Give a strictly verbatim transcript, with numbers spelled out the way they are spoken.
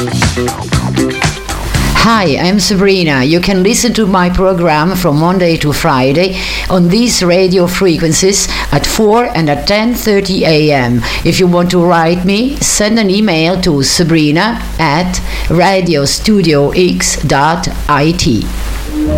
Hi, I'm Sabrina. You can listen to my program from Monday to Friday on these radio frequencies at four and at ten thirty a m. If you want to write me, send an email to sabrina at radio studio x dot I T.